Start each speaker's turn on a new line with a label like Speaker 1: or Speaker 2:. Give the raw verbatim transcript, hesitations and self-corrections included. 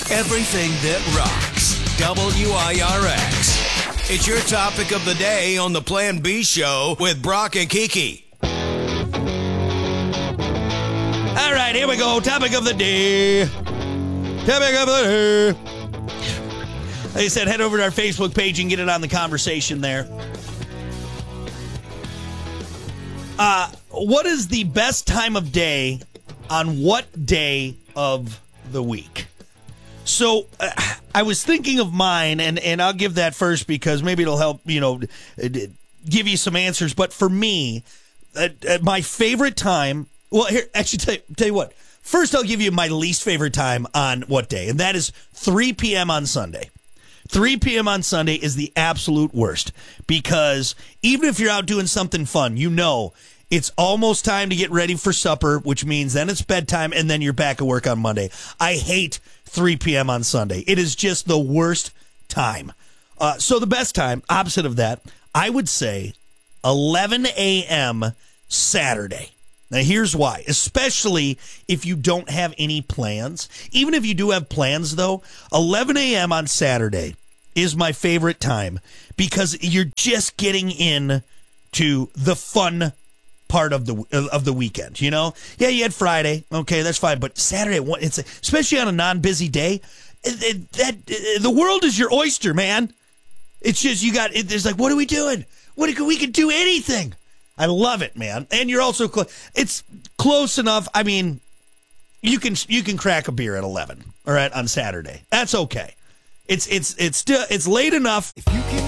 Speaker 1: Everything that rocks. W I R X. It's your topic of the day on the Plan B show with Brock and Kiki.
Speaker 2: All right, here we go. Topic of the day. Topic of the day. Like I said, head over to our Facebook page and get it on the conversation there. Uh, what is the best time of day on what day of the week? So uh, I was thinking of mine, and, and I'll give that first because maybe it'll help, you know, give you some answers. But for me, uh, uh, my favorite time, well, here, actually, tell you, tell you what. First, I'll give you my least favorite time on what day, and that is three p.m. on Sunday. three p.m. on Sunday is the absolute worst because even if you're out doing something fun, you know it's almost time to get ready for supper, which means then it's bedtime, and then you're back at work on Monday. I hate three p.m. on Sunday. It is just the worst time. Uh, so the best time, opposite of that, I would say eleven a.m. Saturday. Now, here's why. Especially if you don't have any plans. Even if you do have plans, though, eleven a.m. on Saturday is my favorite time because you're just getting in to the fun part of the of the weekend, you know? Yeah, you had Friday. Okay, that's fine. But Saturday, it's especially on a non-busy day, it, it, that it, the world is your oyster, man. It's just you got. It, there's like, what are we doing? What we can do anything. I love it, man. And you're also close. It's close enough. I mean, you can you can crack a beer at eleven. All right, on Saturday. That's okay. It's it's it's still it's late enough.
Speaker 3: If you can